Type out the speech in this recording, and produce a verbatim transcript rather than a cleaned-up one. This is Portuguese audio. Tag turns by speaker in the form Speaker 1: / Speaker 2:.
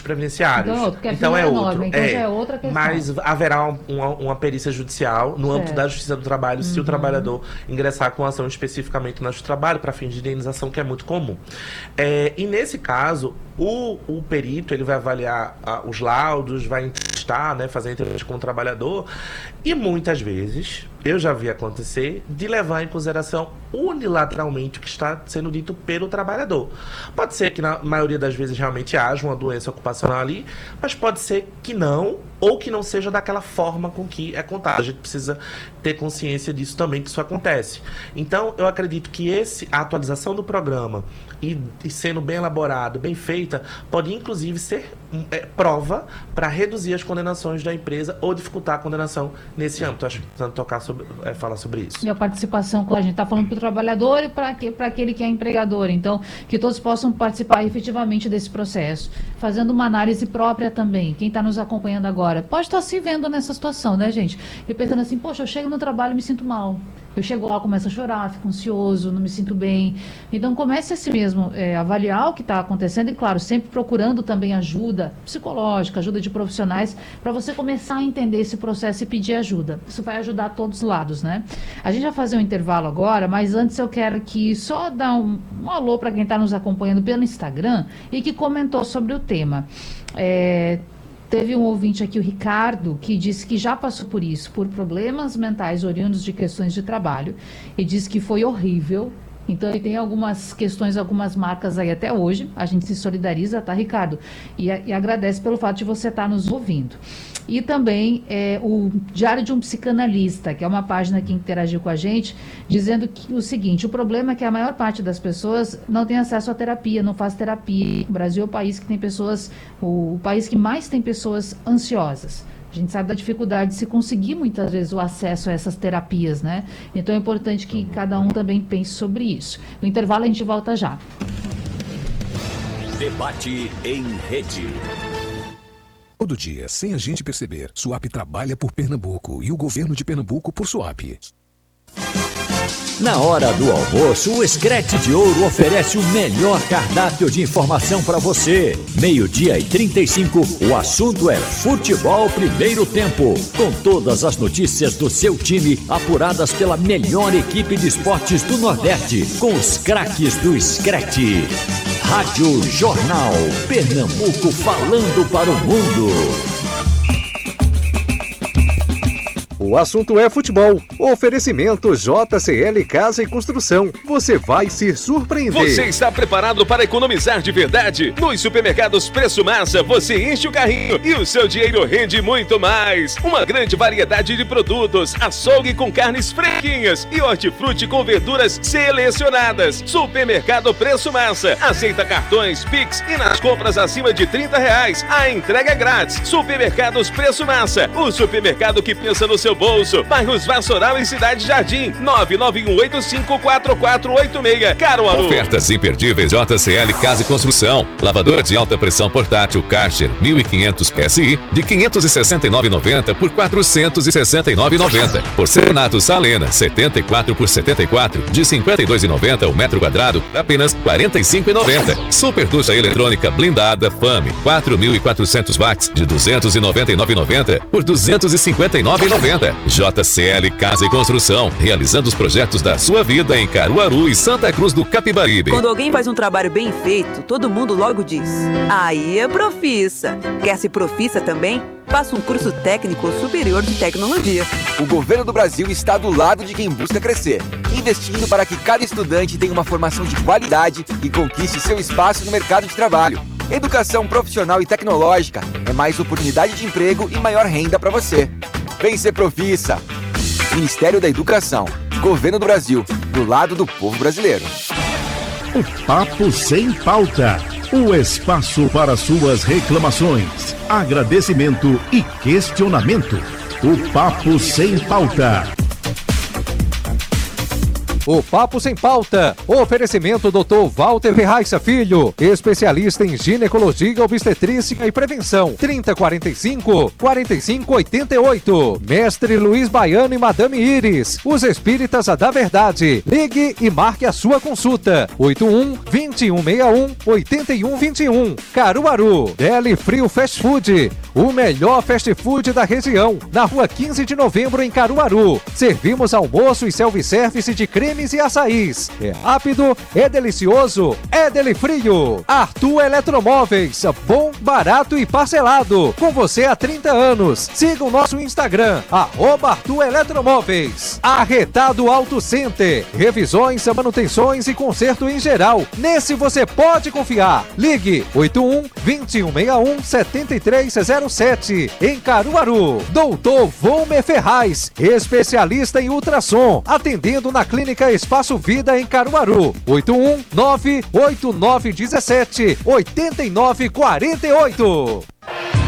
Speaker 1: previdenciários.
Speaker 2: Então, porque
Speaker 1: então é outro.
Speaker 2: norma, então
Speaker 1: é,
Speaker 2: já é outra questão.
Speaker 1: Mas haverá uma, uma perícia judicial no âmbito da Justiça do Trabalho, uhum. se o trabalhador ingressar com ação especificamente na Justiça do Trabalho para fim de indenização, que é muito comum. É, e nesse caso, o, o perito ele vai avaliar a, os laudos, vai entrevistar, né, fazer entrevista com o trabalhador, e muitas vezes eu já vi acontecer de levar em consideração unilateralmente o que está sendo dito pelo trabalhador. Pode ser que na maioria das vezes realmente haja uma doença ocupacional ali, mas pode ser que não, ou que não seja daquela forma com que é contado. A gente precisa ter consciência disso também, que isso acontece. Então, eu acredito que esse, a atualização do programa e, e sendo bem elaborado, bem feita, pode inclusive ser é, prova para reduzir as condenações da empresa ou dificultar a condenação nesse âmbito. Acho que precisamos tocar sobre, é, falar sobre isso.
Speaker 2: E a participação, a gente está falando para o trabalhador e para aquele que é empregador. Então, que todos possam participar efetivamente desse processo, fazendo uma análise própria também. Quem está nos acompanhando agora pode estar se vendo nessa situação, né, gente? E pensando assim, poxa, eu chego no trabalho e me sinto mal. Eu chego lá, começo a chorar, fico ansioso, não me sinto bem. Então, comece assim mesmo, é, avaliar o que está acontecendo e, claro, sempre procurando também ajuda psicológica, ajuda de profissionais, para você começar a entender esse processo e pedir ajuda. Isso vai ajudar a todos os lados, né? A gente vai fazer um intervalo agora, mas antes eu quero que só dar um, um alô para quem está nos acompanhando pelo Instagram e que comentou sobre o tema. É... Teve um ouvinte aqui, o Ricardo, que disse que já passou por isso, por problemas mentais oriundos de questões de trabalho, e disse que foi horrível. Então, ele tem algumas questões, algumas marcas aí até hoje. A gente se solidariza, tá, Ricardo? E, e agradece pelo fato de você estar nos ouvindo. E também é, o Diário de um Psicanalista, que é uma página que interagiu com a gente, dizendo que, o seguinte: o problema é que a maior parte das pessoas não tem acesso à terapia, não faz terapia. O Brasil é o país que tem pessoas, o, o país que mais tem pessoas ansiosas. A gente sabe da dificuldade de se conseguir muitas vezes o acesso a essas terapias, né? Então é importante que cada um também pense sobre isso. No intervalo a gente volta já.
Speaker 3: Debate em rede.
Speaker 4: Todo dia, sem a gente perceber, Suape trabalha por Pernambuco e o governo de Pernambuco por Suape.
Speaker 3: Na hora do almoço, o Screte de Ouro oferece o melhor cardápio de informação para você. Meio-dia e trinta e cinco, o assunto é Futebol Primeiro Tempo, com todas as notícias do seu time apuradas pela melhor equipe de esportes do Nordeste, com os craques do Screte. Rádio Jornal, Pernambuco falando para o mundo.
Speaker 5: O assunto é futebol. Oferecimento J C L Casa e Construção. Você vai se surpreender.
Speaker 6: Você está preparado para economizar de verdade? Nos supermercados Preço Massa, você enche o carrinho e o seu dinheiro rende muito mais. Uma grande variedade de produtos, açougue com carnes fresquinhas e hortifruti com verduras selecionadas. Supermercado Preço Massa. Aceita cartões, Pix e nas compras acima de trinta reais, a entrega é grátis. Supermercados Preço Massa. O supermercado que pensa no seu bolso. Bairros Vassoural e Cidade Jardim. nove nove um oito cinco quatro quatro oito seis. Caruaru.
Speaker 7: Ofertas imperdíveis J C L Casa e Construção. Lavadora de alta pressão portátil Karcher mil e quinhentos P S I de quinhentos e sessenta e nove reais e noventa centavos por quatrocentos e sessenta e nove reais e noventa centavos. Porcelanato Salena setenta e quatro por setenta e quatro de cinquenta e dois reais e noventa centavos o metro quadrado apenas quarenta e cinco reais e noventa centavos. Super ducha eletrônica blindada Fame quatro mil e quatrocentos watts de duzentos e noventa e nove reais e noventa centavos por duzentos e cinquenta e nove reais e noventa centavos. J C L Casa e Construção, realizando os projetos da sua vida em Caruaru e Santa Cruz do Capibaribe.
Speaker 8: Quando alguém faz um trabalho bem feito, todo mundo logo diz: aí é Profissa. Quer ser Profissa também? Faça um curso técnico superior de tecnologia.
Speaker 9: O governo do Brasil está do lado de quem busca crescer, investindo para que cada estudante tenha uma formação de qualidade e conquiste seu espaço no mercado de trabalho. Educação profissional e tecnológica é mais oportunidade de emprego e maior renda para você. Vem ser Profissa. Ministério da Educação, Governo do Brasil, do lado do povo brasileiro.
Speaker 10: O Papo Sem Pauta. O espaço para suas reclamações, agradecimento e questionamento. O Papo Sem Pauta.
Speaker 5: o Papo Sem Pauta. Oferecimento doutor Walter Verraissa Filho, especialista em ginecologia, obstetrícia e prevenção. trinta e quarenta e cinco, quarenta e cinco oitenta e oito. Mestre Luiz Baiano e Madame Iris, os espíritas da verdade. Ligue e marque a sua consulta. oito um, vinte e um sessenta e um, oitenta e um vinte e um. Caruaru. Deli Frio Fast Food, o melhor fast food da região. Na rua quinze de novembro, em Caruaru. Servimos almoço e self-service de cremes e açaís. É rápido, é delicioso, é Deli Frio. Arthur Eletromóveis, bom, barato e parcelado. Com você há trinta anos. Siga o nosso Instagram, arroba Arthur Eletromóveis. Arretado Auto Center, revisões, manutenções e conserto em geral. Nesse você pode confiar. Ligue oito um, vinte e um sessenta e um, setenta e três zero sete, em Caruaru. Doutor Volmer Ferraz, especialista em ultrassom, atendendo na Clínica Espaço Vida em Caruaru. oito um, nove oito nove um sete, oito nove quatro oito.